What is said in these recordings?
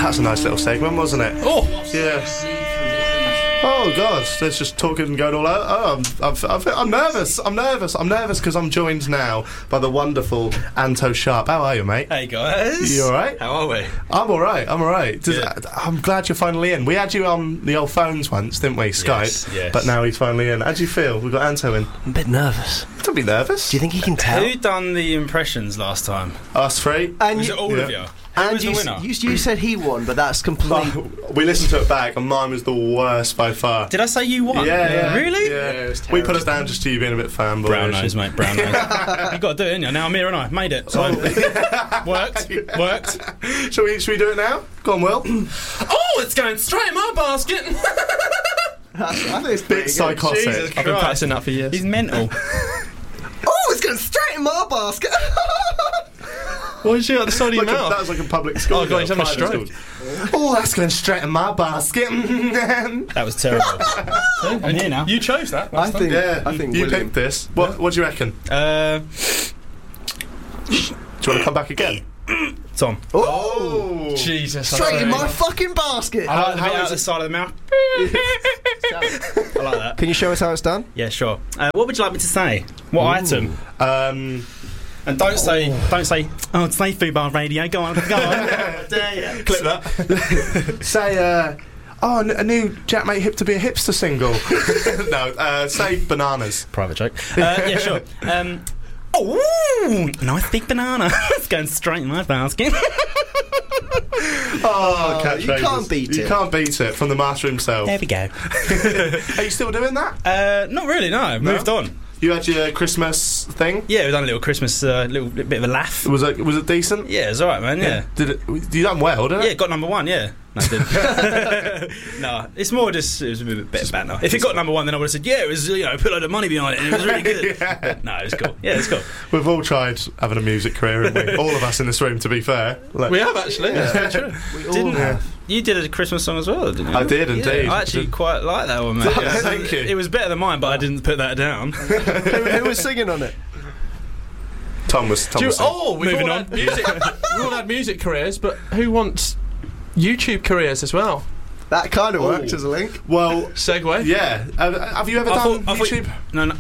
That's a nice little segment, wasn't it? Oh, Yeah. Oh God, let's just talking and going all out. Oh, I'm nervous. I'm nervous because I'm joined now by the wonderful Anto Sharp. How are you, mate? hey guys. You all right? How are we? I'm all right. Good. I'm glad you're finally in. We had you on the old phones once, didn't we? Skype. Yes. But now he's finally in. How do you feel? We've got Anto in. I'm a bit nervous. Don't be nervous. Do you think he can tell? Who done the impressions last time? Us three. And Was you, it all of Yeah. you? Who and was the you, winner? you said he won, but that's complete. We listened to it back, and mine was the worst by far. Did I say you won? Yeah. Really? Yeah. it was We put terrible. it down just to you being a bit fanboy. Brown nose, mate. Brown nose. You got to do it, ain't you? Now I'm here and I made it. So worked. Shall we do it now? Go on, Will. Oh, it's going straight in my basket. I think it's Bit pretty good. psychotic. Jesus I've been Christ. practicing that for years. He's mental. Oh, it's going straight in my basket. What is you at the side of your That mouth? was like a public school. Oh, God, he's having a private stroke. school. Oh, that's going straight in my basket. That was terrible. I'm here now. You chose that. I think. Yeah, I think you William- picked this. What do you reckon? Do you want to come back again? Tom. Oh, Jesus. Straight in my fucking basket. I like the how bit out is the it- side of the mouth. I like that. Can you show us how it's done? Yeah, sure. What would you like me to say? What item? And don't say, oh, it's Seafood Bar Radio. Go on. clip that. Say, a new Jack Mate Hip to Be a Hipster single. No, say bananas. Private joke. Yeah, sure. Oh, nice big banana. It's going straight in my basket. Oh, catchphrases. you can't beat You it. can't beat it from the master himself. There we go. Are you still doing that? Not really, no. I've moved on. You had your Christmas thing. Yeah, we've done a little Christmas, little bit of a laugh. Was it decent? Yeah, it's alright, man, yeah. Did it? You done well, didn't Yeah, it? got number one, yeah. No, I didn't. No, it's more just, it was a bit of banter. If it got number one, then I would have said, yeah, it was, put a load of money behind it, and it was really good. Yeah. But no, it was cool. Yeah, it's cool. We've all tried having a music career, haven't we? All of us in this room, to be fair. Like, We have actually. That's very true. We all Didn't have. You did a Christmas song as well, didn't you? I did, indeed. Yeah, I actually quite like that one, mate. Yeah, thank you. It was better than mine, but I didn't put that down. Who was singing on it? Tom was. We've Moving all on. had music. We all had music careers, but who wants YouTube careers as well? That kind of worked as a link. Well, Segue. yeah. Have you ever done YouTube? No,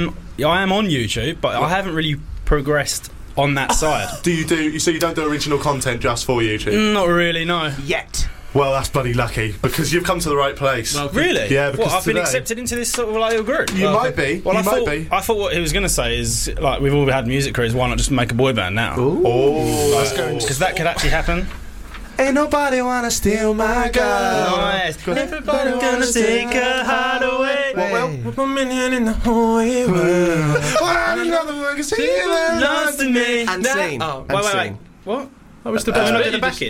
I am on YouTube, but I haven't really progressed on that side. So you don't do original content just for YouTube? Not really, no. Yet. Well, that's bloody lucky because you've come to the right place. Really? Yeah, because what, I've been today- accepted into this sort of like a group. You might be. Well, you I might thought, be. I thought what he was going to say is like we've all had music careers. Why not just make a boy band now? Oh, Because that could actually happen. ain't nobody wanna steal my girl. Nice. Everybody gonna take her heart away. With a million in the whole world. Another work is here. Lost in me. And sing. Oh, And Wait. sing. What? That was the Can best I bit. do the You back just- in?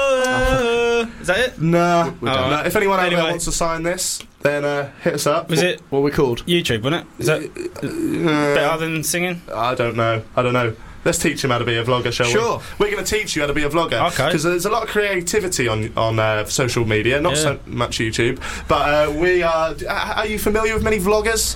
Whoa. Is that it? Nah. done. No, if anyone out there Anyway. wants to sign this, then hit us up. Was it What we called? YouTube, wasn't it? Is that better than singing? I don't know. Let's teach him how to be a vlogger, shall Sure. we? We're going to teach you how to be a vlogger. Okay. Because there's a lot of creativity on social media, not Yeah. so much YouTube. But we are. Are you familiar with many vloggers?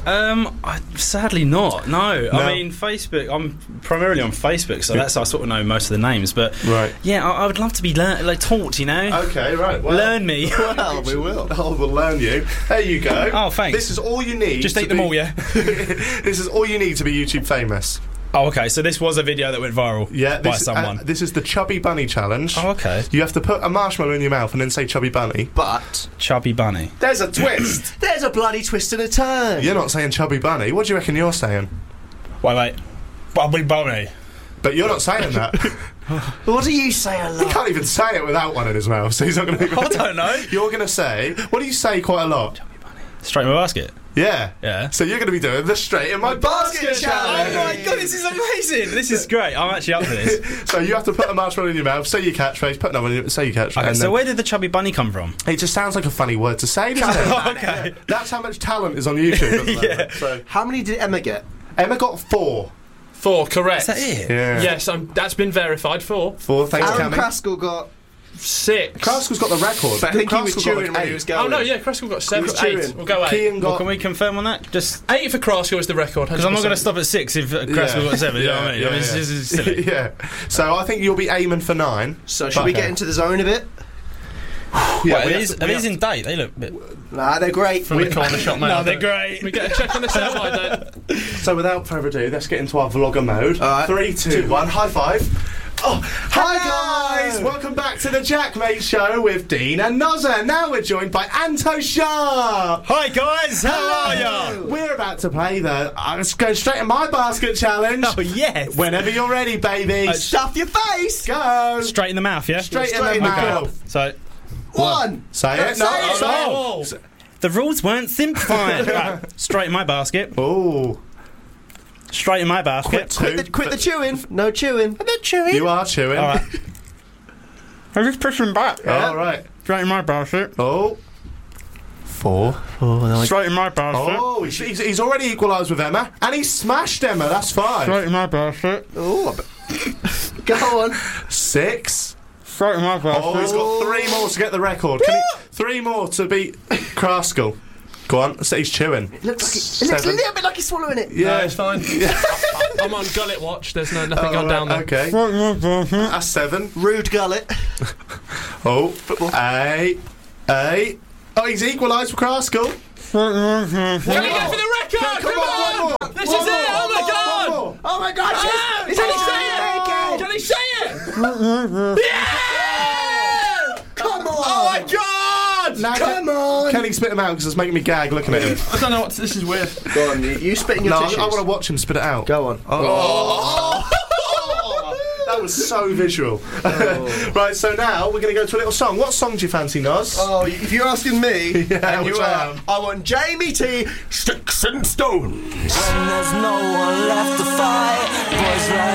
Sadly not. No. No. I mean Facebook. I'm primarily on Facebook, so that's I sort of know most of the names. But Right. yeah, I would love to be taught. Okay, right. Well, Learn me. Well, we will. Oh, we'll learn you. There you go. Oh, thanks. This is all you need. Just to eat them be- all, yeah. This is all you need to be YouTube famous. Oh, okay. So this was a video that went viral. Yeah, by this, someone. this is the Chubby Bunny Challenge. Oh, okay. You have to put a marshmallow in your mouth and then say Chubby Bunny. But Chubby bunny. There's a twist. there's a bloody twist and a turn. You're not saying Chubby Bunny. What do you reckon you're saying? Wait. Chubby bunny. But you're not saying that. What do you say a He lot? can't even say it without one in his mouth, so he's not going to. I don't know. You're going to say. What do you say quite a lot? Straight in my basket. Yeah. Yeah. So you're going to be doing the straight in my basket basket challenge. Oh my god, this is amazing! This is great. I'm actually up for this. So you have to put a marshmallow in your mouth, say your catchphrase, put another one in, say your catchphrase. Okay, and so then- where did the chubby bunny come from? it just sounds like a funny word to say, doesn't it? Okay. That's how much talent is on YouTube. At the moment. Yeah. So How many did Emma get? Emma got 4. 4, correct. Is that it? Yeah. Yes, that's been verified. 4. 4. Thanks, Aaron Cammy. Kraskell got. 6. Kraskell's got the record. But I think he was Kraskell got chewing like when he 8. was going. Oh no, yeah, Kraskell got 7. was 8. chewing. We'll go 8. Kean Well, got. can we confirm on that? Just 8 for Kraskell is the record. because I'm not going to 100%. stop at 6 if Kraskell got 7. You know what I mean? I mean, this is silly. Yeah. So I think you'll be aiming for 9. So should we get into the zone a bit? Are these in date? They look a bit... Nah, they're great. From the corner shop, mate. No, they're great. We get a check on this out, I don't. So without further ado, let's get into our vlogger mode. All right. 3, 2, 1, high five. Oh, hi guys! Welcome back to the Jack Mate Show with Dean and Nozza. Now we're joined by Anto Sharp. Hi guys, how are ya? We're about to play the let's go straight in my basket challenge. Oh yes. Whenever you're ready, baby. Stuff your face. Go. Straight in the mouth, yeah? Straight in the mouth. So, One. Say it. Say it. oh, the rules weren't simplified. Right, straight in my basket. Oh. Straight in my basket. Quit the chewing. No chewing. I'm not chewing. You are chewing. All right. I'm just pushing back. Yeah. All right. Straight in my basket. Oh. 4. Straight in my basket. Oh, he's already equalised with Emma, and he smashed Emma. That's 5. Straight in my basket. Oh, go on. 6. Straight in my basket. Oh, he's got 3 more to get the record. 3 more to beat Kraskell. Go on. So he's chewing. It looks a little bit like he's swallowing it. Yeah, No, it's fine. I'm on gullet watch. There's nothing gone down there. Okay. Straight in my basket. That's 7. Rude gullet. Oh, 8. Oh, he's equalised with Kraskell. Straight in my basket. Can we go for the record? Come on! One more. This is it! Oh my god! One more. Oh my God! Ah, It's can he only say it? Can he say it? Yeah! Come on! Oh my god! Now, Come on! Can he spit them out because it's making me gag looking at him? I don't know what. This is weird. Go on, you spit in your No, tissues. I want to watch him spit it out. Go on. That was so visual. Right, so now we're going to go to a little song. What song do you fancy, Noz? Oh, if you're asking me, Yeah, and which you I are, am. I want Jamie T. Sticks and Stones. When there's no one left to fight, boys like